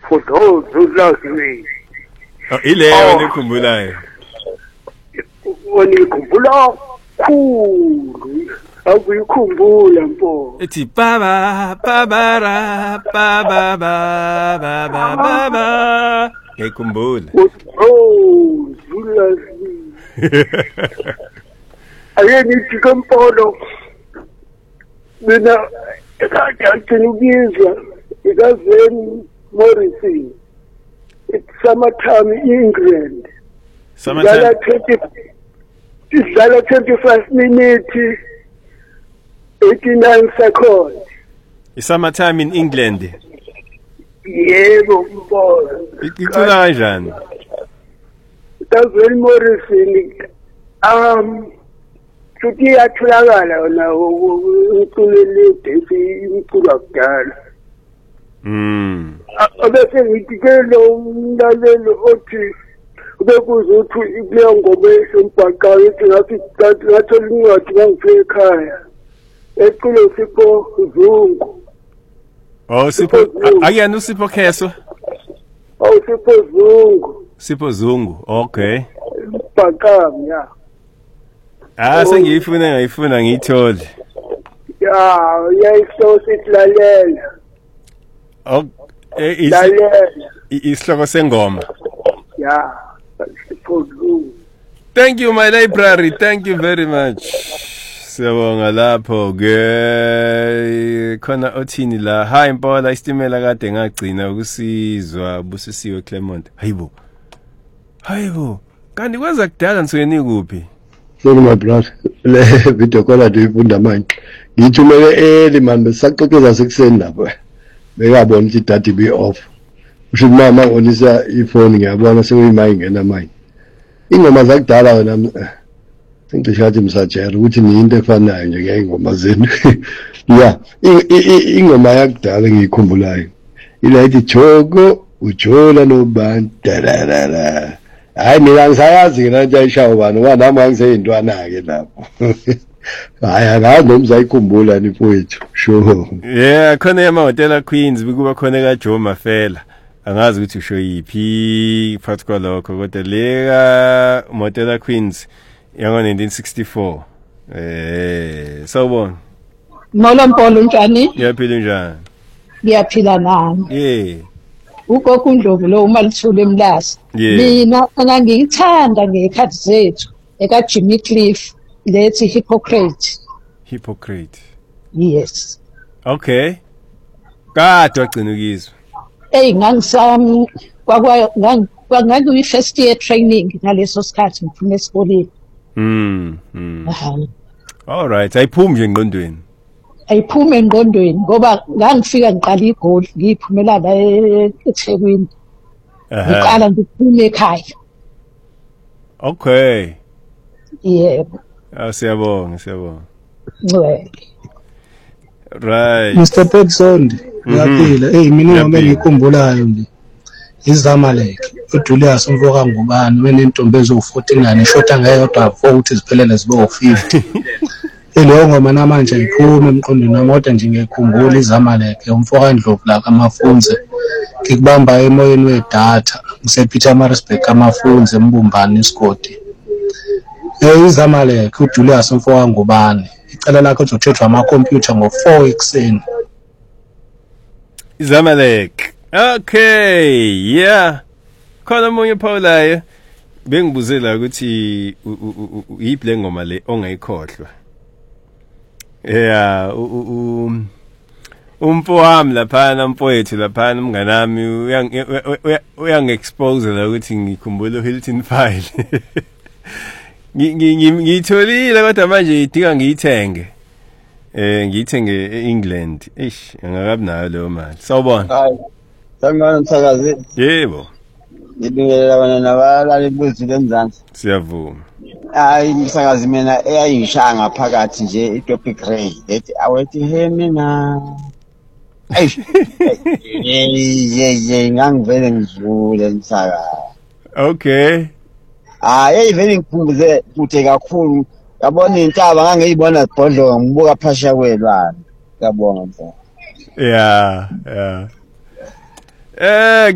for those who love me. Ileyo nikhumbulayo. Wanikhumbula khulu. Akuyikhumbula mpo. Ethi baba babara baba baba baba. Ngikhumbula. Oh, you love me. Ayeni tikampolo. Mina ekagcina ukuzwa ikazeni Morrison. It's summertime in England. Summertime. Idlala 25 minutes 89 seconds. It's summertime in England. Yebo mbola. Icula kanjani? Kazeni Morrison futhi iyatholakala yona uculo ledesi umculo wakudala. Abese ngithi ke lo umlalelo othi ubekuza ukuthi kuleyo ngoma esombhaqayo ethi ngathola incwadi ngangifike ekhaya eculo Sipho Zungu. Oh Sipho akuyena uSipho Kheso? Oh Sipho Zungu. Sipho Zungu, okay. Bhaqami ya. Ngiyifuna ngiyithole. Ya, yayisho sitlalela. Okay, isihloko sengoma. Yeah. Thank you my library, thank you very much. Siyabonga lapho ke khona othini la. Hi Mpola, isitimela kade ngagcina ukusizwa busisiwe Clement. Hayibo. Kanti kwenza kudala nisuke nikuphi? Sorry my brother. Le video call aduyifunda manje. Ngithumele early man besaqoqeza sekuseni lapho. Bekabona ukuthi data be off. Usho mama ngonisa ifoni ngiyabona sekuyima ingena manje. Ingoma zakudala wena sengishathi msajela ukuthi ni into efanayo nje ngengoma zenu. Yeah, ingoma yakudala ngiyikhumbulayo. Ila ithi Joko ujola nobandalala. Hayi mina ngisayazi ngina nje ayishawo bani ngoba nami ngiseyintwana ke lapho. Hayi akazi nomzayikhumbula nifowethu. Sure. Yeah, khona yamahotela Queens bekuba khona ka Joe Mafela. Angazi ukuthi usho yipi phakathi kwalokho kodwa lega Motela Queens yango 1964. Sawubona. Mola Mpolo njani? Ngiyaphila njani? Ngiyaphila nami. Ugogo uNdlovu lo umalithule eMlazi. Mina ngangiyithanda ngekhathi zethu eka Jimmy Cliff lethi Hypocrite. Yes. Okay. Kade wagcina ukizwa. Ngangisam kwakuyi first year training ngaleso sikhathi ngifuna esikoleni. All right, ayiphumi nje engqondweni. Ayiphumi engqondweni ngoba ngangifika ngiqala igoli ngiphumela la eThekwini. Ngiqala ngiphume ekhaya. Okay. Yebo. Siyabonga. Ngwe. Right. Mr. Petsondi, ngiyaphila. Mina ngome ngikhumbulayo nje. Izamaleke, uJulius Mvoka ngubani wenentombi ezo-49 shota ngeyodwa 40 ziphelele zibe u50. Leyo ngoma namanje ayiphumi emqondweni wami kodwa nje ngiyikhumbula Izamaleke umfoka Ndlovu la kaMafunze. Ngikubamba emoyeni wedatha ngisePietermaritzburg kaMafunze embumbani isigodi. Izamaleke uJulius Mvoka ngubani. Icala lakho uzothethwa ama-computer ngo-4 ekuseni. Izamaleke. Okay, yeah. Khona umunye Paulaye bengibuzela ukuthi yiphi le ngoma le ongayikhohlwa. Yeah, umfowami laphana mfowethu laphana umngane wami uyangexpose la ukuthi ngikhumbula uHilton File. Ngitholile kodwa manje idinga ngiyithenge. Ngiyithenge eEngland. Angakabi nayo leyo mali. Sawubona. Hayi. Sangana msakazi. Yebo. Ngibingelela wena nabalali bethu leMzansi. Siyavuma. Hayi msakazi mina eyayishaya ngaphakathi nje iTopic Ray ethi awethi he mina. Ngangivele ngizule msakazi. Okay. Vele ngiphumbuze kuthe kakhulu. Yabona intaba ngangiyibona ibhodlo ngibuka phasha kwelwana. Ngiyabonga mfana. Yeah.